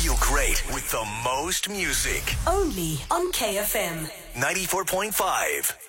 Feel great with the most music. Only on KFM 94.5.